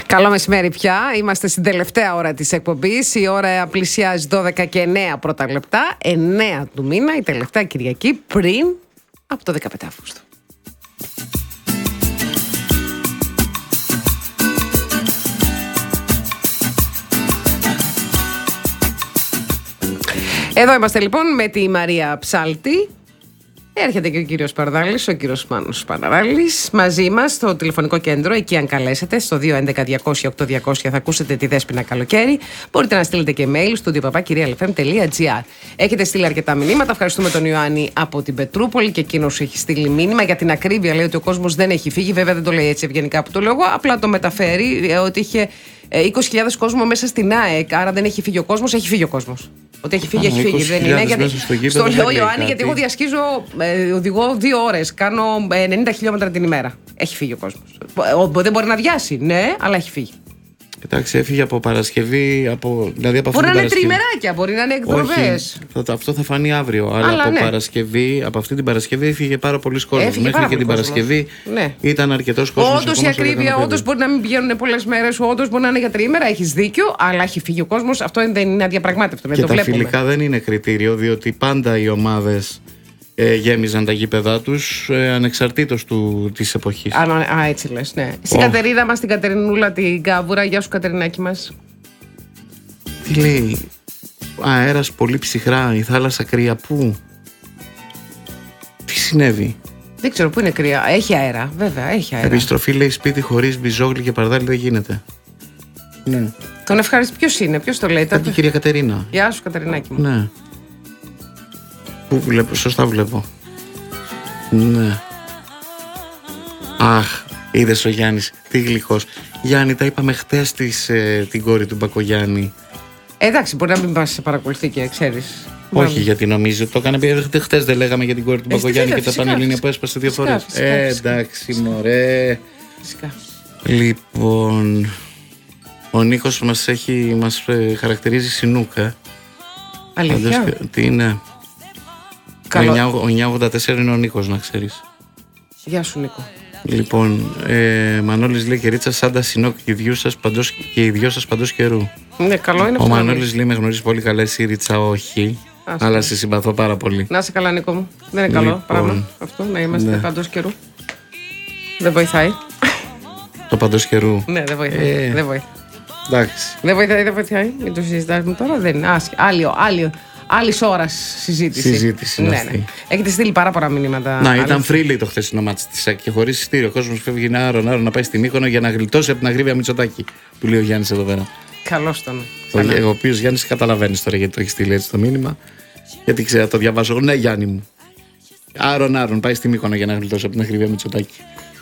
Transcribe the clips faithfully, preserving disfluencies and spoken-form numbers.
Καλό μεσημέρι πια. Είμαστε στην τελευταία ώρα της εκπομπής. Η ώρα πλησιάζει δώδεκα και εννέα πρώτα λεπτά. εννέα του μήνα, η τελευταία Κυριακή πριν από το δεκαπέντε Αυγούστου. Εδώ είμαστε λοιπόν με τη Μαρία Ψάλτη. Έρχεται και ο κύριος Παρδάλης, ο κύριος Μάνος Παναράλης, μαζί μας στο τηλεφωνικό κέντρο. Εκεί, αν καλέσετε, στο δύο έντεκα διακόσια οκτώ διακόσια θα ακούσετε τη Δέσποινα Καλοκαίρι. Μπορείτε να στείλετε και mail στο studio παπά κυρία ελ εφ εμ τελεία τζι άρ. Έχετε στείλει αρκετά μηνύματα. Ευχαριστούμε τον Ιωάννη από την Πετρούπολη και εκείνος έχει στείλει μήνυμα. Για την ακρίβεια, λέει ότι ο κόσμος δεν έχει φύγει. Βέβαια, δεν το λέει έτσι ευγενικά που το λέω εγώ. Απλά το μεταφέρει ότι είχε είκοσι χιλιάδες κόσμο μέσα στην ΑΕΚ. Άρα δεν έχει φύγει ο κόσμος, έχει φύγει ο κόσμος. Ότι έχει φύγει, έχει φύγει. Δεν είναι. Γιατί στο λέω Ιωάννη, γιατί εγώ διασχίζω, ε, οδηγώ δύο ώρες, κάνω ενενήντα χιλιόμετρα την ημέρα. Έχει φύγει ο κόσμος. Δεν μπορεί να διάσει, ναι, αλλά έχει φύγει. Εντάξει, έφυγε από Παρασκευή. Από, δηλαδή από μπορεί αυτή να είναι Παρασκευή. τριμεράκια, μπορεί να είναι εκδρομές. Αυτό θα φανεί αύριο. Αλλά, αλλά από, ναι. Παρασκευή, από αυτή την Παρασκευή έφυγε πάρα πολλοί κόσμος. Μέχρι και την κόσμος. Παρασκευή ναι. ήταν αρκετός κόσμος. Όντως η ακρίβεια, όντως μπορεί να μην πηγαίνουν πολλές μέρες, όντως μπορεί να είναι για τρίμερα. Έχεις δίκιο, αλλά έχει φύγει ο κόσμος. Αυτό δεν είναι αδιαπραγμάτευτο. Και το τα βλέπουμε. φιλικά δεν είναι κριτήριο, διότι πάντα οι ομάδες Ε, γέμιζαν τα γήπεδά τους ε, ανεξαρτήτως του, της εποχής. Α, α, έτσι λες, ναι. Στην oh. Κατερίνα μας, την Κατερινούλα, την Κάβουρα. Γεια σου, Κατερινάκη μας. Τι λέει, αέρας πολύ ψυχρά, η θάλασσα κρύα, πού? Τι συνέβη? Δεν ξέρω, πού είναι κρύα. Έχει αέρα, βέβαια, έχει αέρα. Επιστροφή, λέει, σπίτι χωρίς Μπιζόγλη και Παρδάλη δεν γίνεται. Ναι. Τον ευχαριστώ. Ποιος είναι, ποιος το λέει? Από την κυρία Κατερίνα. Γεια σου, Κατερινάκη μου. Ναι. Πού βλέπω, σωστά βλέπω. Ναι. Αχ, είδες ο Γιάννης, τι γλυκός. Γιάννη, τα είπαμε χτες της, ε, την κόρη του Μπακογιάννη. Εντάξει, μπορεί να μην μας παρακολουθεί και ξέρεις. Όχι, να... γιατί νομίζω το έκανε. Χτες δεν λέγαμε για την κόρη του ε, Μπακογιάννη και τα Πανελλήνια που έσπασε δύο φυσικά, φορές. Φυσικά, ε, φυσικά. εντάξει, μωρέ. Φυσικά. Λοιπόν, ο Νίκος μας, έχει, μας χαρακτηρίζει Σινούκα. Αλήθεια. Τι είναι. Ο εννιά ογδόντα τέσσερα είναι ο Νίκος, να ξέρεις. Γεια σου, Νίκο. Λοιπόν, ε, Μανώλης λέει και Ρίτσα, σαν τα Σινόκ και οι δυο σας παντός, και οι δυο σας παντός καιρού. Ναι, καλό είναι. Ο Μανώλης λέει με γνωρίζει πολύ καλά, εσύ Ρίτσα όχι. Άσαι. Αλλά σε συμπαθώ πάρα πολύ. Να είσαι καλά, Νίκο μου. Δεν είναι καλό λοιπόν, πράγμα αυτό, να είμαστε ναι. παντός καιρού. Δεν βοηθάει. Το παντός καιρού. Ναι, δεν βοηθάει. Ε, δεν βοηθάει. Εντάξει. Δεν βοηθάει, δεν βοηθάει. Μην το συζητάμε τώρα, δεν είναι άσχημα. Άλλη, άλλη. Άλλη ώρα συζήτηση. Συζήτηση. Ναι, ναι. Έχετε στείλει πάρα πολλά μηνύματα. Να, ήταν free λέει το χθεσινό μάτι τη ΣΑΚ και χωρίς εισιτήριο. Ο κόσμος φεύγει ένα άρον άρον να πάει στη Μύκονο για να γλιτώσει από την ακρίβεια Μητσοτάκη. Που λέει ο Γιάννης εδώ πέρα. Καλώς τον. Ο, ο οποίος Γιάννης καταλαβαίνει τώρα γιατί το έχει στείλει έτσι το μήνυμα. Γιατί ξέρω, το διαβάζω. Ναι, Γιάννη μου. Άρον άρον πάει στη Μύκονο για να γλιτώσει από την ακρίβεια Μητσοτάκη.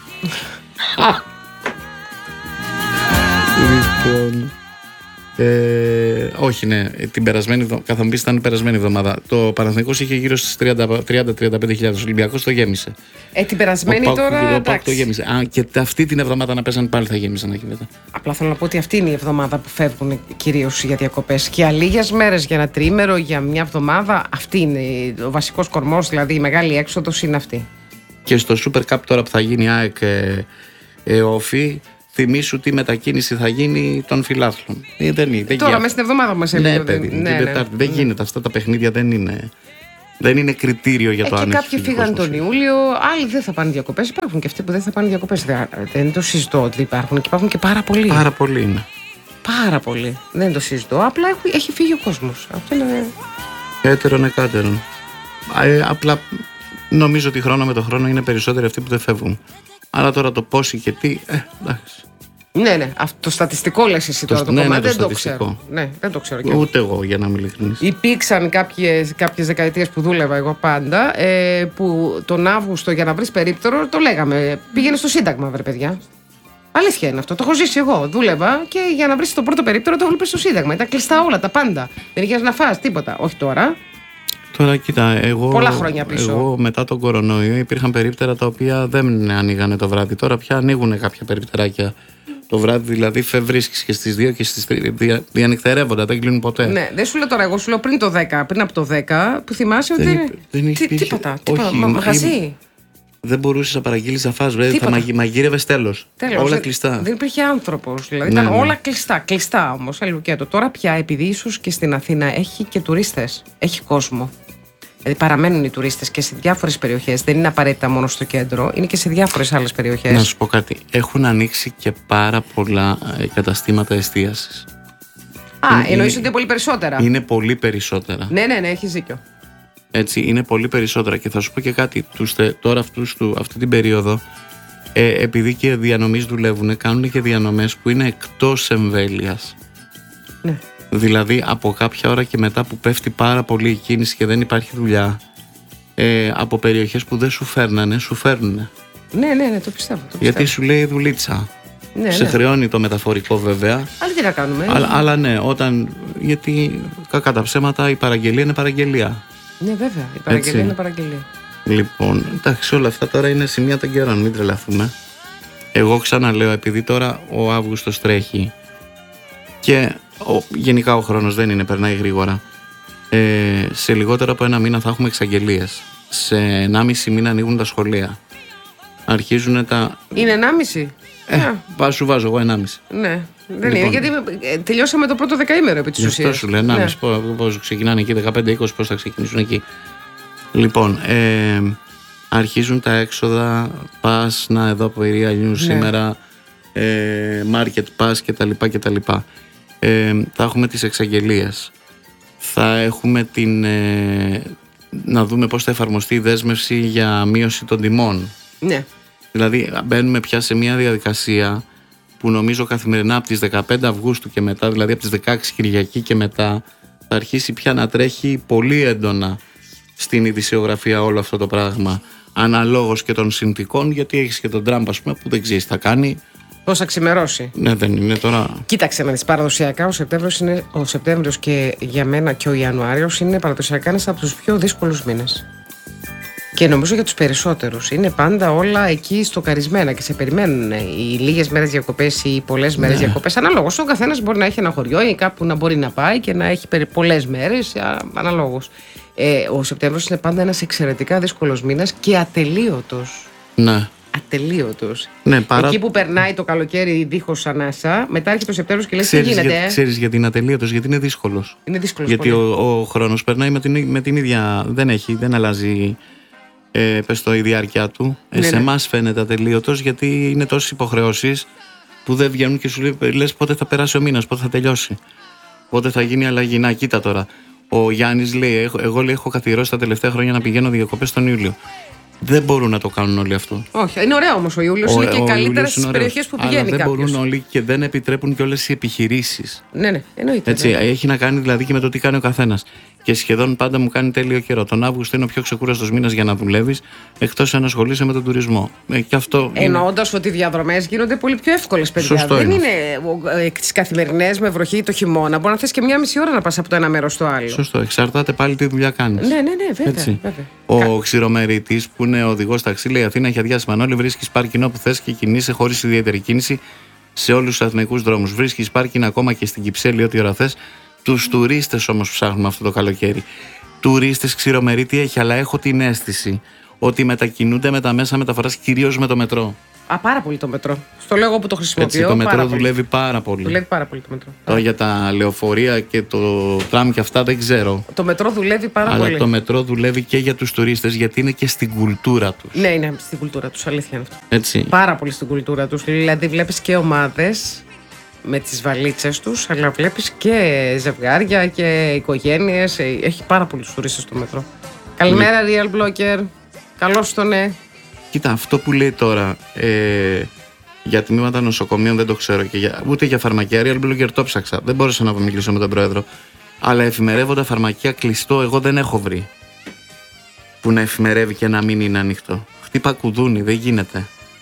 Λοιπόν. Ε, όχι, ναι. Την περασμένη εβδομάδα, θα μου πεις, ήταν η περασμένη εβδομάδα. Το Παναθηναϊκός είχε γύρω στις τριάντα με τριάντα πέντε χιλιάδες. Ο Ολυμπιακός το γέμισε. Ε, την περασμένη ο τώρα. Ο Πάκ το γέμισε. Α, και αυτή την εβδομάδα να παίζαν πάλι θα γέμισαν εκεί μετά. Απλά θέλω να πω ότι αυτή είναι η εβδομάδα που φεύγουν κυρίως για διακοπές. Και για λίγες μέρες, για ένα τρίμερο, για μια εβδομάδα, αυτή είναι ο βασικός κορμός, δηλαδή η μεγάλη έξοδος είναι αυτή. Και στο Super Cup τώρα που θα γίνει ΑΕΚ ε, ε, Όφη. Θυμήσου τι μετακίνηση θα γίνει των φιλάθλων. Ε, δεν είναι, δεν Τώρα, μέσα στην εβδομάδα μας έλεγε. Ναι, παιδί, ναι, την Τετάρτη. Ναι. Δεν γίνεται. Αυτά τα παιχνίδια δεν είναι, δεν είναι κριτήριο για ε, το αν έχει. Και κάποιοι φύγαν τον Ιούλιο, άλλοι δεν θα πάνε διακοπές. Υπάρχουν και αυτοί που δεν θα πάνε διακοπές. Δεν, δεν το συζητώ ότι υπάρχουν και υπάρχουν και πάρα πολλοί. Πάρα πολλοί είναι. Πάρα πολλοί. Δεν το συζητώ. Απλά έχει, έχει φύγει ο κόσμος. Αυτό είναι. Έτερον εκάτερον. Ε, απλά νομίζω ότι χρόνο με το χρόνο είναι περισσότεροι αυτοί που δεν φεύγουν. Αλλά τώρα το πόσοι και τι. Ε, εντάξει. Ναι, ναι. Αυτό το στατιστικό λες εσύ τώρα το, το ναι, κομμάτι. Ναι, το δεν το ξέρω. Ναι, δεν το ξέρω. Ούτε εγώ, για να είμαι ειλικρινής. Υπήρξαν κάποιες, κάποιες δεκαετίες που δούλευα εγώ πάντα, ε, που τον Αύγουστο για να βρεις περίπτερο το λέγαμε. Πήγαινε στο Σύνταγμα, βρε παιδιά. Αλήθεια είναι αυτό. Το έχω ζήσει εγώ. Δούλευα και για να βρεις το πρώτο περίπτερο το βλέπεις στο Σύνταγμα. Ήταν κλειστά όλα, τα πάντα. Δεν είχες να φας τίποτα. Όχι τώρα. Τώρα κοίτα, εγώ, πολλά χρόνια πίσω. Εγώ μετά τον κορονοϊό υπήρχαν περίπτερα τα οποία δεν ανοίγανε το βράδυ. Τώρα πια ανοίγουν κάποια περίπτεράκια το βράδυ, δηλαδή βρίσκεις και στις δύο και στις τρεις. Δια, διανυκτερεύονται, δεν κλείνουν ποτέ. Ναι, δεν σου λέω τώρα, εγώ σου λέω πριν το δέκα, πριν από το δέκα, που θυμάσαι ότι. Δεν, δεν Τι, τίποτα, τίποτα. όχι, Μα, μαγαζί. δεν μπορούσες να παραγγείλεις να φας. Δηλαδή, θα μαγει, μαγείρευες τέλος. Τέλος. Όλα δεν, δεν, δεν υπήρχε άνθρωπος. Δηλαδή, ναι, ήταν ναι. όλα κλειστά. Κλειστά όμως. Ελουκέτο. Τώρα πια, επειδή ίσως και στην Αθήνα έχει και τουρίστες, έχει κόσμο. Δηλαδή, παραμένουν οι τουρίστες και σε διάφορες περιοχές. Δεν είναι απαραίτητα μόνο στο κέντρο, είναι και σε διάφορες άλλες περιοχές. Να σου πω κάτι. Έχουν ανοίξει και πάρα πολλά καταστήματα εστίασης. Α, είναι, εννοείς είναι, ότι είναι πολύ περισσότερα. Είναι πολύ περισσότερα. Ναι, ναι, ναι, έχεις δίκιο. Έτσι, είναι πολύ περισσότερα. Και θα σου πω και κάτι. Τους, τώρα αυτούς, του, αυτή την περίοδο, ε, επειδή και διανομής δουλεύουν, κάνουν και διανομές που είναι εκτός εμβέλειας. Ναι. Δηλαδή από κάποια ώρα και μετά που πέφτει πάρα πολύ η κίνηση και δεν υπάρχει δουλειά, ε, από περιοχές που δεν σου φέρνανε, σου φέρνουνε. Ναι, ναι, ναι, το πιστεύω. Το πιστεύω. Γιατί σου λέει δουλίτσα. Ναι, σε ναι. χρεώνει το μεταφορικό βέβαια. Αλλά τι να κάνουμε. Αλλά, αλλά ναι, όταν. Γιατί κακά τα ψέματα η παραγγελία είναι παραγγελία. Ναι, βέβαια. Η παραγγελία Έτσι. είναι παραγγελία. Λοιπόν, εντάξει, όλα αυτά τώρα είναι σημεία των καιρών, μην τρελαθούμε. Εγώ ξαναλέω, επειδή τώρα ο Αύγουστος τρέχει και ο, γενικά ο χρόνος δεν είναι, περνάει γρήγορα. Ε, σε λιγότερο από ένα μήνα θα έχουμε εξαγγελίες. Σε ενάμιση μήνα ανοίγουν τα σχολεία. Αρχίζουν τα. Είναι ενάμιση. Ε, yeah. Σου βάζω εγώ ενάμιση. Ναι, δεν λοιπόν, είναι. Γιατί τελειώσαμε το πρώτο δεκαήμερο επί της ουσίας. Αυτό σου λέει ενάμιση. Ναι. Πώς ξεκινάνε εκεί, δεκαπέντε είκοσι, πώς θα ξεκινήσουν εκεί. Λοιπόν, ε, αρχίζουν τα έξοδα. Πας να εδώ από Ιρία News ναι. σήμερα. Ε, market pass κτλ. κτλ. Ε, θα έχουμε τις εξαγγελίες. Θα έχουμε την. Ε, να δούμε πώς θα εφαρμοστεί η δέσμευση για μείωση των τιμών. Ναι. Δηλαδή μπαίνουμε πια σε μια διαδικασία που νομίζω καθημερινά από τις δεκαπέντε Αυγούστου και μετά, δηλαδή από τις δεκαέξι Κυριακή και μετά, θα αρχίσει πια να τρέχει πολύ έντονα στην ειδησιογραφία όλο αυτό το πράγμα, αναλόγως και των συνθηκών, γιατί έχεις και τον Τραμπ, ας πούμε, που δεν ξέρεις τι θα κάνει. Πώς θα ξημερώσει. Ναι, δεν είναι τώρα. Κοίταξε να δεις, παραδοσιακά ο Σεπτέμβριος, είναι, ο Σεπτέμβριος και για μένα και ο Ιανουάριος είναι παραδοσιακά ένας από τους πιο δύσκολους μήνες. Και νομίζω για τους περισσότερους. Είναι πάντα όλα εκεί στοκαρισμένα και σε περιμένουν οι λίγες μέρες διακοπές ή οι πολλές μέρες ναι. διακοπές. Αναλόγως. Ο καθένας μπορεί να έχει ένα χωριό ή κάπου να μπορεί να πάει και να έχει πολλές μέρες. Αναλόγως. Ε, ο Σεπτέμβριος είναι πάντα ένας εξαιρετικά δύσκολος μήνας και ατελείωτος. Ναι. Ατελείωτος. Ναι, παρά... Εκεί που περνάει το καλοκαίρι δίχως ανάσα, μετά έρχεται το Σεπτέμβριος και λες τι γίνεται. Για, ξέρεις γιατί είναι ατελείωτος, γιατί είναι δύσκολος. Είναι δύσκολος. Γιατί ο, ο χρόνος περνάει με την, με την ίδια. Δεν έχει, δεν αλλάζει. Ε, πες το, η διάρκεια του. Ναι, ε, σε εμάς ναι. φαίνεται ατελείωτος, γιατί είναι τόσες υποχρεώσεις που δεν βγαίνουν και σου λέει, λες πότε θα περάσει ο μήνας, πότε θα τελειώσει, πότε θα γίνει αλλαγή. Να, κοίτα τώρα. Ο Γιάννης λέει: Εγώ, εγώ λέει, έχω καθιερώσει τα τελευταία χρόνια να πηγαίνω διακοπές τον Ιούλιο. Δεν μπορούν να το κάνουν όλοι αυτό. Όχι, είναι ωραίο όμως ο Ιούλιος. Είναι και καλύτερα στις περιοχές που πηγαίνει κάποιος. Αλλά δεν μπορούν όλοι και δεν επιτρέπουν και όλες οι επιχειρήσεις. Ναι, ναι, εννοείται. Έτσι, ναι. Έχει να κάνει δηλαδή και με το τι κάνει ο καθένας. Και σχεδόν πάντα μου κάνει τέλειο καιρό. Τον Αύγουστο είναι ο πιο ξεκούραστος μήνας για να δουλεύεις, εκτός αν ασχολείσαι με τον τουρισμό. Ε, Εννοώντας είναι... ότι οι διαδρομές γίνονται πολύ πιο εύκολες, παιδιά. Σωστό δεν είναι. είναι τις καθημερινές με βροχή το χειμώνα. Μπορεί να θες και μία μισή ώρα να πας από το ένα μέρος στο άλλο. Σωστό. Εξαρτάται πάλι τι δουλειά κάνεις. Ναι, ναι, ναι, βέβαια. βέβαια. Ο ξηρομερίτης που είναι οδηγός ταξί λέει: Αθήνα έχει αδειάσει Μανώλη, βρίσκεις πάρκινγκ όπου θες και κινείσαι χωρίς ιδιαίτερη κίνηση σε όλους τους αθηνικούς δρόμους. Βρίσκεις πάρκινγκ ακόμα και στην Κυψέλη ό,τι ώρα θες. Τους τουρίστες όμως που ψάχνουμε αυτό το καλοκαίρι. Τουρίστες ξηρομερίτη έχει, αλλά έχω την αίσθηση ότι μετακινούνται με τα μέσα μεταφοράς, κυρίως με το μετρό. Α, πάρα πολύ το μετρό. Στο λέω εγώ που το χρησιμοποιώ. Έτσι, το μετρό πάρα δουλεύει πολύ. πάρα πολύ. Δουλεύει πάρα πολύ το μετρό. Τώρα για τα λεωφορεία και το τραμ και αυτά δεν ξέρω. Το μετρό δουλεύει πάρα αλλά πολύ. Αλλά το μετρό δουλεύει και για τους τουρίστες, γιατί είναι και στην κουλτούρα τους. Ναι, είναι στην κουλτούρα τους, αλήθεια είναι αυτό. Έτσι. Πάρα πολύ στην κουλτούρα τους. Δηλαδή βλέπεις και ομάδες με τις βαλίτσες τους, αλλά βλέπεις και ζευγάρια και οικογένειες. Έχει πάρα πολλούς τουρίστες στο μετρό. Καλημέρα, ναι. Real Blocker. Καλώς το ναι. Κοίτα, αυτό που λέει τώρα ε, για τμήματα νοσοκομείων δεν το ξέρω και για, ούτε για φαρμακεία. Real Blocker το ψάξα. Δεν μπόρεσα να μιλήσω με τον πρόεδρο. Αλλά εφημερεύοντα φαρμακεία κλειστό, εγώ δεν έχω βρει. Που να εφημερεύει και να μην είναι ανοιχτό. Χτύπα κουδούνι, δεν γίνεται.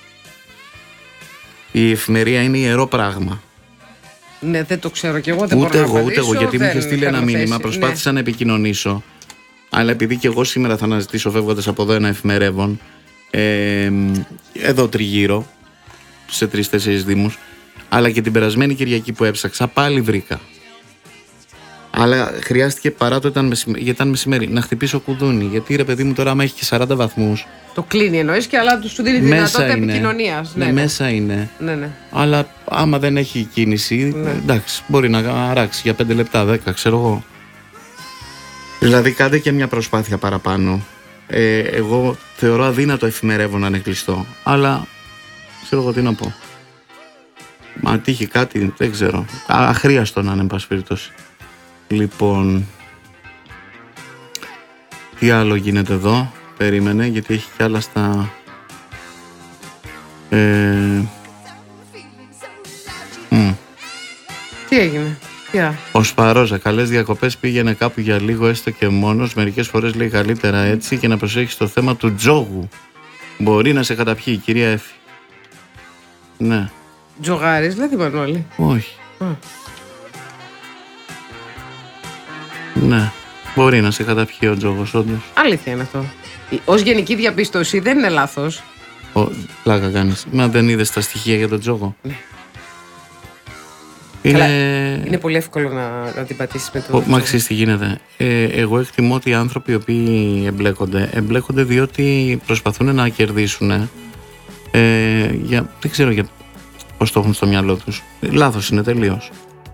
Η εφημερία είναι ιερό πράγμα. Ναι, δεν το ξέρω και εγώ, δεν ούτε μπορώ εγώ, να ούτε εγώ, γιατί μου είχε στείλει ένα μήνυμα, θέση. προσπάθησα ναι. να επικοινωνήσω. Αλλά επειδή και εγώ σήμερα θα αναζητήσω φεύγοντας από εδώ ένα εφημερεύον, ε, εδώ τριγύρω, σε τρεις-τέσσερις δήμους, αλλά και την περασμένη Κυριακή που έψαξα, πάλι βρήκα. Αλλά χρειάστηκε παρά το ήταν μεσημέρι, γιατί ήταν μεσημέρι, να χτυπήσω κουδούνι. Γιατί ρε παιδί μου, τώρα άμα έχει και σαράντα βαθμούς. Το κλείνει εννοείς και αλλά του σου δίνει τη δυνατότητα επικοινωνίας. Ναι, ναι, ναι. μέσα είναι. Ναι, ναι. Αλλά άμα δεν έχει κίνηση, ναι. εντάξει, μπορεί να αράξει για πέντε λεπτά, δέκα, ξέρω εγώ. Δηλαδή, κάντε και μια προσπάθεια παραπάνω. Ε, εγώ θεωρώ αδύνατο εφημερεύω να είναι κλειστό. Αλλά ξέρω εγώ τι να πω. Μα τύχει κάτι, δεν ξέρω. Αχρίαστο να είναι, εν πάση περιπτώσει. Λοιπόν, τι άλλο γίνεται εδώ? Περίμενε, γιατί έχει κι άλλα στα... Ε... Mm. Τι έγινε? Yeah. Ο Σπαρόζα, καλές διακοπές, πήγαινε κάπου για λίγο έστω και μόνος. Μερικές φορές λέει καλύτερα έτσι και να προσέχεις το θέμα του τζόγου. Μπορεί να σε καταπιεί η κυρία Έφη. Ναι. Τζογάρης, δηλαδή Μανώλη? Όχι. Mm. Ναι. Μπορεί να σε καταπιεί ο τζόγος, όντως. Αλήθεια είναι αυτό. Ως γενική διαπίστωση δεν είναι λάθος. Ο, πλάκα κάνεις. Μα δεν είδες τα στοιχεία για τον τζόγο? Ναι. Είναι... Καλά, είναι πολύ εύκολο να, να την πατήσεις με το... Μα ξέρεις τι γίνεται. Ε, εγώ εκτιμώ ότι οι άνθρωποι οι οποίοι εμπλέκονται, εμπλέκονται διότι προσπαθούν να κερδίσουν. Ε, για, δεν ξέρω για πώς το έχουν στο μυαλό τους. Λάθος είναι τελείως.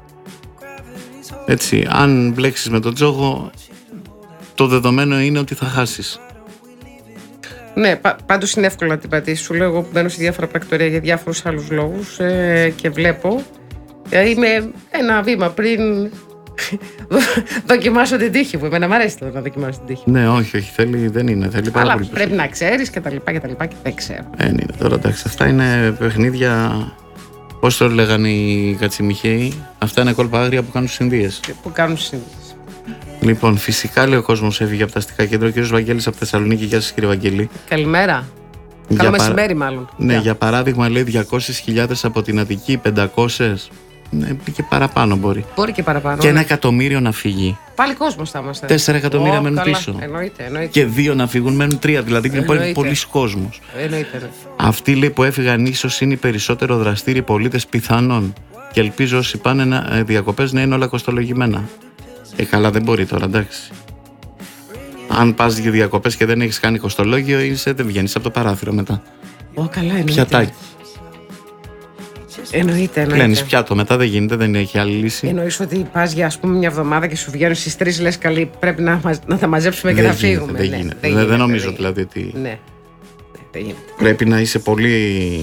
Έτσι, αν μπλέξεις με τον τζόγο, το δεδομένο είναι ότι θα χάσεις. Ναι, πα, πάντως είναι εύκολο να την πατήσεις. Σου λέω εγώ που μπαίνω σε διάφορα πρακτορία για διάφορους άλλους λόγους ε, και βλέπω. Ε, είμαι ένα βήμα πριν δοκιμάσω την τύχη μου. Εμένα μου αρέσει να δοκιμάσω την τύχη. Ναι, όχι, όχι, θέλει, δεν είναι. Θέλει πάρα αλλά πολύ πρέπει προσοχή. Να ξέρεις και τα λοιπά και τα λοιπά και δεν ξέρω. Δεν είναι τώρα, εντάξει, αυτά είναι παιχνίδια. Πώς το λέγανε οι Κατσιμιχαίοι, αυτά είναι κόλπα άγρια που κάνουν συνδύες. Που κάνουν συνδύες. Λοιπόν, φυσικά λέει ο κόσμος έφυγε από τα αστικά κέντρα. Ο κύριος Βαγγέλης από Θεσσαλονίκη. Γεια σας, κύριε Βαγγέλη. Καλημέρα. Για Καλό παρα... μεσημέρι, μάλλον. Ναι, yeah. για παράδειγμα, λέει διακόσιες χιλιάδες από την Αττική, πεντακόσιες. Ναι, και παραπάνω μπορεί. Μπορεί και παραπάνω. Και ναι. ένα εκατομμύριο να φύγει. Πάλι κόσμος θα είμαστε. Τέσσερα εκατομμύρια oh, μένουν καλά. πίσω. Εννοείται, εννοείται. Και δύο να φύγουν, μένουν τρία. Δηλαδή είναι πολύ πολλοί κόσμος. Εννοείται, εννοείται. Αυτοί λέει που έφυγαν ίσως είναι οι περισσότερο δραστήριοι πολίτες πιθανόν. Και ελπίζω όσοι πάνε να, διακοπές να είναι όλα κοστολογημένα. Ε, καλά, δεν μπορεί τώρα, εντάξει. Αν πας για διακοπές και δεν έχεις κάνει κοστολόγιο, είσαι, δεν βγαίνεις από το παράθυρο μετά. Ω, καλά, εννοείται. Πιατάκι. Εννοείται, εννοείται. Κλαίνεις πιάτο, μετά δεν γίνεται, δεν έχει άλλη λύση. Εννοείς ότι πας για ας πούμε μια εβδομάδα και σου βγαίνουν στις τρεις, λες καλή, πρέπει να, να τα μαζέψουμε και δεν να γίνεται, φύγουμε. Δεν ναι, γίνεται. Δεν, δεν, γίνεται, δεν νομίζω δεν δηλαδή ότι. Ναι, ναι, δεν γίνεται. Πρέπει να είσαι πολύ.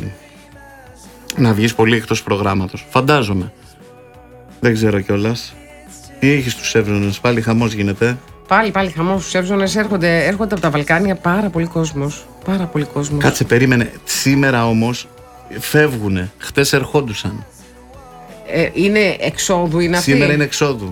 Να βγεις πολύ εκτός προγράμματος. Φαντάζομαι. Δεν ξέρω κιόλας. Τι έχεις στους Εύζωνες, πάλι χαμός γίνεται. Πάλι, πάλι χαμός στους Εύζωνες. Έρχονται, έρχονται από τα Βαλκάνια πάρα πολύ κόσμος. Πάρα πολύ κόσμος. Κάτσε, περίμενε. Σήμερα όμως φεύγουνε. Χτες ερχόντουσαν. Ε, είναι εξόδου, είναι αυτή. Σήμερα είναι εξόδου.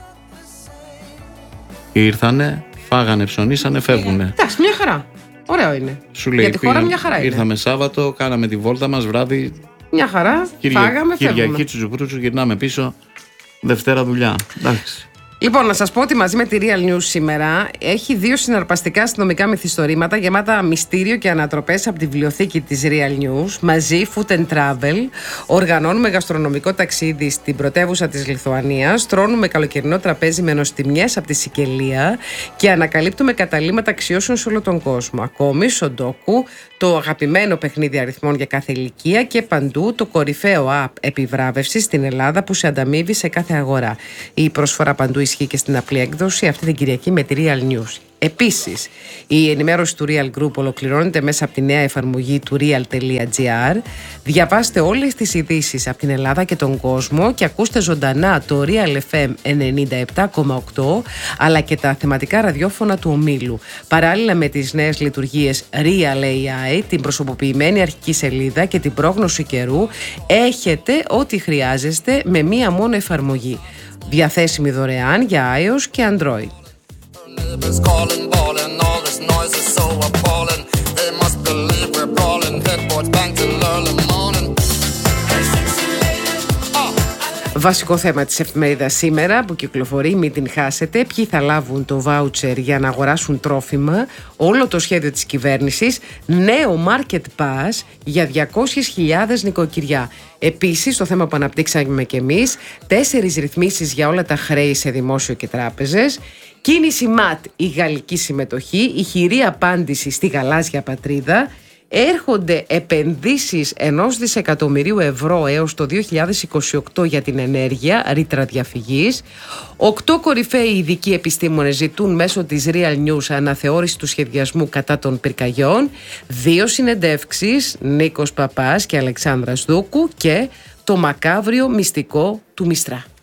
Ήρθανε, φάγανε, ψωνίσανε, φεύγουνε. Εντάξει, μια χαρά. Ωραίο είναι. Σου λέει, για τη χώρα μια χαρά είναι. Ήρθαμε Σάββατο, κάναμε τη βόλτα μας, βράδυ. Μια χαρά, Κυρια... φάγαμε, φεύγουμε. Κυριακή, τσουζουκρούτσου, γυρνάμε πίσω. Δευτέρα δουλειά. Εντάξει. Λοιπόν, να σας πω ότι μαζί με τη Real News σήμερα έχει δύο συναρπαστικά αστυνομικά μυθιστορήματα γεμάτα μυστήριο και ανατροπές από τη βιβλιοθήκη της Real News. Μαζί, Food and Travel, οργανώνουμε γαστρονομικό ταξίδι στην πρωτεύουσα της Λιθουανίας, τρώνουμε καλοκαιρινό τραπέζι με νοστιμιές από τη Σικελία και ανακαλύπτουμε καταλύματα αξιώσεων σε όλο τον κόσμο. Ακόμη, Σοντόκου, το αγαπημένο παιχνίδι αριθμών για κάθε ηλικία και παντού το κορυφαίο app επιβράβευσης στην Ελλάδα που σε ανταμείβει σε κάθε αγορά. Η προσφορά παντού ισχύει και στην απλή έκδοση αυτή την Κυριακή με τη Real News. Επίσης, η ενημέρωση του Real Group ολοκληρώνεται μέσα από τη νέα εφαρμογή του real.gr. Διαβάστε όλες τις ειδήσεις από την Ελλάδα και τον κόσμο και ακούστε ζωντανά το Real εφ εμ ενενήντα επτά κόμμα οκτώ αλλά και τα θεματικά ραδιόφωνα του ομίλου. Παράλληλα με τις νέες λειτουργίες Real έι άι, την προσωποποιημένη αρχική σελίδα και την πρόγνωση καιρού, έχετε ό,τι χρειάζεστε με μία μόνο εφαρμογή. Διαθέσιμη δωρεάν για iOS και Android. Βασικό θέμα της εφημερίδας Σήμερα που κυκλοφορεί, μην την χάσετε. Ποιοι θα λάβουν το βάουτσερ για να αγοράσουν τρόφιμα, όλο το σχέδιο της κυβέρνησης, νέο Market Pass για διακόσιες χιλιάδες νοικοκυριά. Επίσης, το θέμα που αναπτύξαμε και εμείς, τέσσερις ρυθμίσεις για όλα τα χρέη σε δημόσιο και τράπεζες. Κίνηση ΜΑΤ, η γαλλική συμμετοχή, η χειρή απάντηση στη γαλάζια πατρίδα. Έρχονται επενδύσεις ενός δισεκατομμυρίου ευρώ έως το δύο χιλιάδες είκοσι οκτώ για την ενέργεια, ρήτρα διαφυγής. Οκτώ κορυφαίοι ειδικοί επιστήμονες ζητούν μέσω της Real News αναθεώρηση του σχεδιασμού κατά των πυρκαγιών. Δύο συνεντεύξεις, Νίκος Παπάς και Αλεξάνδρας Δούκου, και το μακάβριο μυστικό του Μιστρά.